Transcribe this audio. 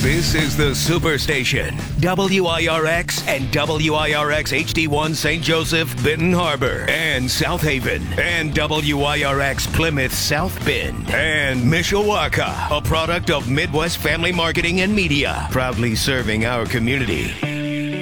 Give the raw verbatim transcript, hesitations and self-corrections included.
This is the Superstation, W I R X and W I R X H D one Saint Joseph, Benton Harbor, and South Haven, and W I R X Plymouth South Bend, and Mishawaka, a product of Midwest Family Marketing and Media, proudly serving our community.